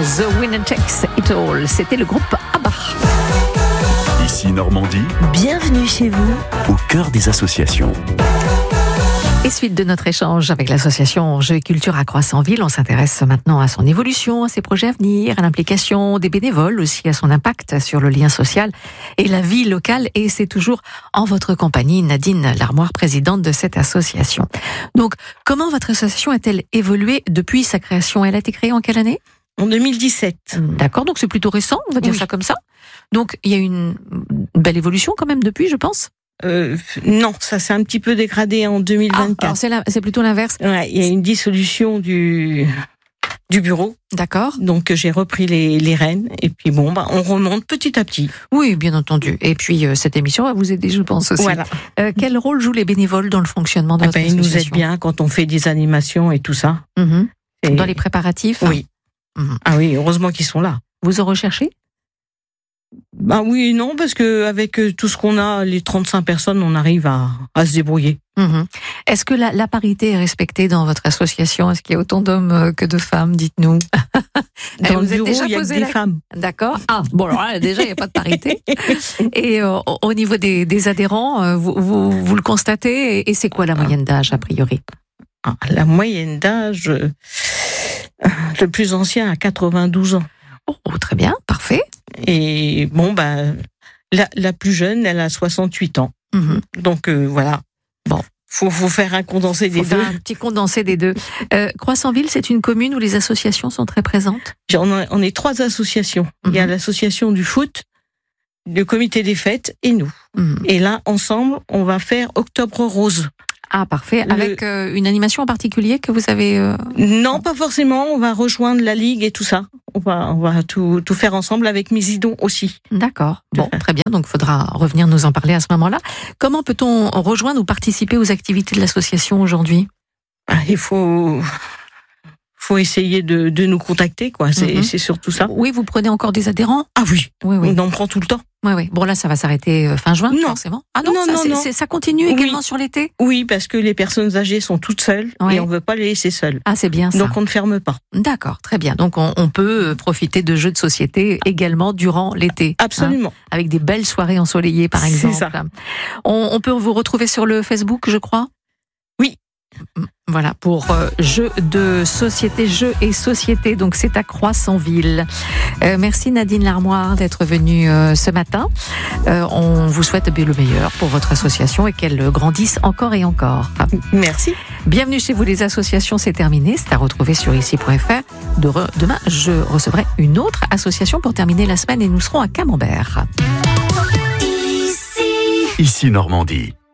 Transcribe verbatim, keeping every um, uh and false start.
The Winner Takes It All. C'était le groupe ABBA. Ici Normandie. Bienvenue chez vous. Au cœur des associations. Et suite de notre échange avec l'association Jeux et Culture à Croissantville, on s'intéresse maintenant à son évolution, à ses projets à venir, à l'implication des bénévoles, aussi à son impact sur le lien social et la vie locale. Et c'est toujours en votre compagnie, Nadine Larmoire, présidente de cette association. Donc, comment votre association a-t-elle évolué depuis sa création? Elle a été créée en quelle année? En deux mille dix-sept. D'accord, donc c'est plutôt récent, on va dire Oui. ça comme ça. Donc, il y a une belle évolution quand même depuis, je pense. Euh, non, ça s'est un petit peu dégradé en deux mille Ah, vingt-quatre. alors c'est, la- c'est plutôt l'inverse. Ouais, il y a une dissolution du du bureau, D'accord. donc j'ai repris les, les rênes et puis bon, bah on remonte petit à petit. Oui, bien entendu. Et puis, euh, cette émission va vous aider, je pense aussi. Voilà. Euh, quel rôle jouent les bénévoles dans le fonctionnement de Ah votre ben, ils nous association? aident bien quand on fait des animations et tout ça. Mhm. Et- Dans les préparatifs? Oui. Mhm. Ah oui, heureusement qu'ils sont là. Vous en recherchez? Bah oui et non, parce que avec euh, tout ce qu'on a, les trente-cinq personnes, on arrive à, à se débrouiller. Mhm. Est-ce que la, la parité est respectée dans votre association? Est-ce qu'il y a autant d'hommes euh, que de femmes? Dites-nous. Eh, Dans vous le êtes bureau, déjà il y a que posé des la- femmes. D'accord. Ah, bon, alors là, déjà, il n'y a pas de parité. Et euh, au- au niveau des, des adhérents, euh, vous, vous, vous le constatez? Et, et c'est quoi la moyenne d'âge, a priori? Ah, la moyenne d'âge, euh, le plus ancien a quatre-vingt-douze ans. Oh, très bien, parfait. Et bon, ben, la, la plus jeune, elle a soixante-huit ans. Mhm. Donc euh, voilà. Bon. Faut, faut faire un condensé des Faut faire deux. un petit condensé des deux. Euh, Croissantville, c'est une commune où les associations sont très présentes? On, a- on est trois associations. Il y a Mhm. l'association du foot, le comité des fêtes et nous. Mhm. Et là, ensemble, on va faire Octobre Rose. Ah, parfait. Le- Avec euh, une animation en particulier que vous avez... euh, Non, pas forcément. On va rejoindre la ligue et tout ça. On va, on va tout, tout faire ensemble avec Misidon aussi. D'accord. Tout à Bon, fait. très bien. Donc, il faudra revenir nous en parler à ce moment-là. Comment peut-on rejoindre ou participer aux activités de l'association aujourd'hui? Ah, Il faut, faut essayer de, de nous contacter, quoi. C'est, Mhm. c'est surtout ça. Oui, vous prenez encore des adhérents? Ah oui, Oui, oui. on en prend tout le temps. Oui, oui. Bon, là, ça va s'arrêter euh, fin juin, Non. forcément. Ah non, Non, ça, non, c'est- non. c'est- ça continue Oui. également sur l'été? Oui, parce que les personnes âgées sont toutes seules Ouais. et on veut pas les laisser seules. Ah, c'est bien ça. Donc on ne ferme pas. D'accord, très bien. Donc, on, on peut euh, profiter de jeux de société également durant l'été. hein, Absolument. avec des belles soirées ensoleillées, par C'est exemple. ça. On, on peut vous retrouver sur le Facebook, je crois? Oui. Voilà, pour euh, jeux de société, jeux et société. Donc, c'est à Croissantville. Euh, merci Nadine Larmoire d'être venue euh, ce matin. Euh, on vous souhaite le meilleur pour votre association et qu'elle grandisse encore et encore. Merci. Bienvenue chez vous, les associations, c'est terminé. C'est à retrouver sur ici point f r. De re- Demain, je recevrai une autre association pour terminer la semaine et nous serons à Camembert. Ici Normandie.